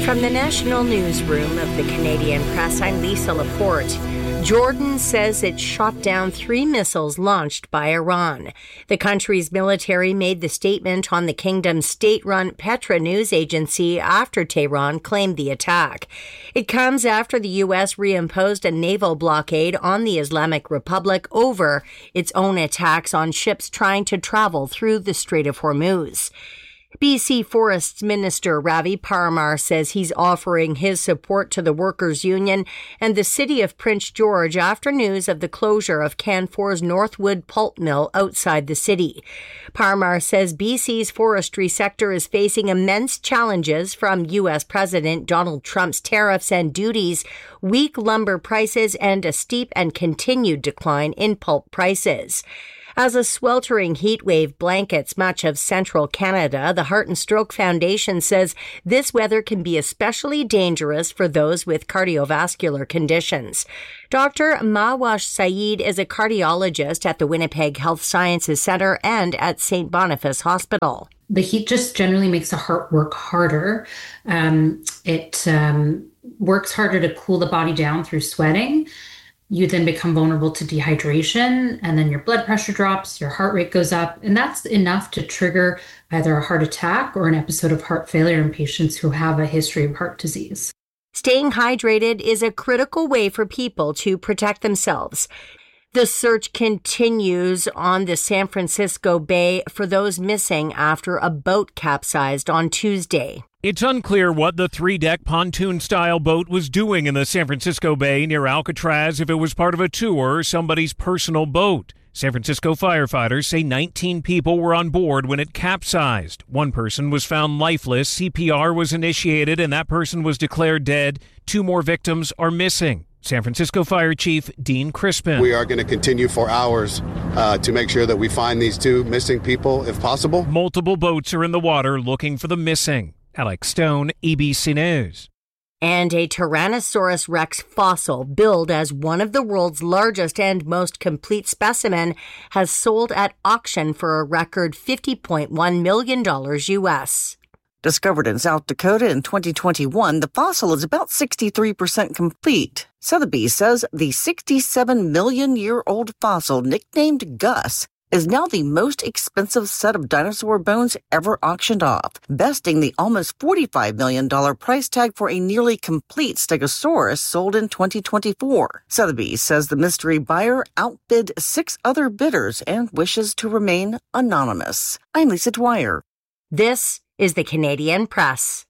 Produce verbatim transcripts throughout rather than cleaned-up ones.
From the National Newsroom of the Canadian Press, I'm Lisa Laporte. Jordan says it shot down three missiles launched by Iran. The country's military made the statement on the kingdom's state-run Petra news agency after Tehran claimed the attack. It comes after the U S reimposed a naval blockade on the Islamic Republic over its own attacks on ships trying to travel through the Strait of Hormuz. B C Forests Minister Ravi Parmar says he's offering his support to the Workers' Union and the city of Prince George after news of the closure of Canfor's Northwood pulp mill outside the city. Parmar says B C's forestry sector is facing immense challenges from U S President Donald Trump's tariffs and duties, weak lumber prices, and a steep and continued decline in pulp prices. As a sweltering heat wave blankets much of central Canada, the Heart and Stroke Foundation says this weather can be especially dangerous for those with cardiovascular conditions. Doctor Mawash Saeed is a cardiologist at the Winnipeg Health Sciences Centre and at Saint Boniface Hospital. The heat just generally makes the heart work harder. Um, it um, works harder to cool the body down through sweating. You then become vulnerable to dehydration, and then your blood pressure drops, your heart rate goes up, and that's enough to trigger either a heart attack or an episode of heart failure in patients who have a history of heart disease. Staying hydrated is a critical way for people to protect themselves. The search continues on the San Francisco Bay for those missing after a boat capsized on Tuesday. It's unclear what the three-deck pontoon-style boat was doing in the San Francisco Bay near Alcatraz, if it was part of a tour or somebody's personal boat. San Francisco firefighters say nineteen people were on board when it capsized. One person was found lifeless, C P R was initiated, and that person was declared dead. Two more victims are missing. San Francisco Fire Chief Dean Crispin. We are going to continue for hours uh, to make sure that we find these two missing people if possible. Multiple boats are in the water looking for the missing. Alex Stone, A B C News. And a Tyrannosaurus rex fossil, billed as one of the world's largest and most complete specimen, has sold at auction for a record fifty point one million dollars U S. Discovered in South Dakota in twenty twenty-one, the fossil is about sixty-three percent complete. Sotheby's says the sixty-seven million year old fossil, nicknamed Gus, is now the most expensive set of dinosaur bones ever auctioned off, besting the almost forty-five million dollars price tag for a nearly complete Stegosaurus sold in twenty twenty-four. Sotheby's says the mystery buyer outbid six other bidders and wishes to remain anonymous. I'm Lisa Dwyer. This is the Canadian Press.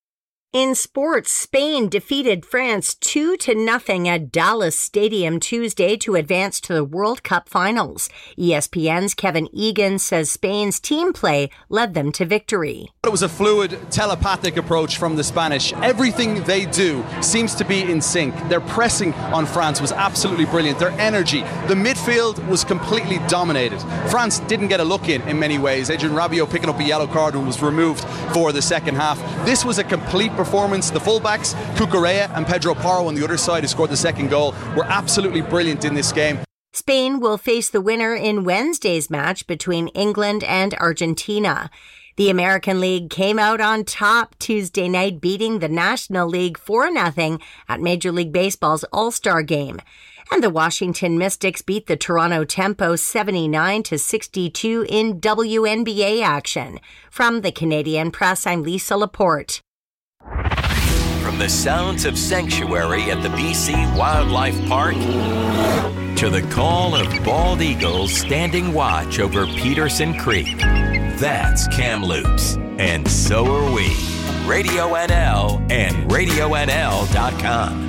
In sports, Spain defeated France two to nothing at Dallas Stadium Tuesday to advance to the World Cup finals. E S P N's Kevin Egan says Spain's team play led them to victory. It was a fluid, telepathic approach from the Spanish. Everything they do seems to be in sync. Their pressing on France was absolutely brilliant. Their energy, the midfield was completely dominated. France didn't get a look in in many ways. Adrien Rabiot picking up a yellow card and was removed for the second half. This was a complete performance. The fullbacks, Cucurella and Pedro Porro on the other side, who scored the second goal, were absolutely brilliant in this game. Spain will face the winner in Wednesday's match between England and Argentina. The American League came out on top Tuesday night, beating the National League four nothing at Major League Baseball's All-Star Game. And the Washington Mystics beat the Toronto Tempo seventy-nine to sixty-two in W N B A action. From the Canadian Press, I'm Lisa Laporte. From the sounds of sanctuary at the B C Wildlife Park to the call of bald eagles standing watch over Peterson Creek. That's Kamloops, and so are we. Radio N L and radio N L dot com.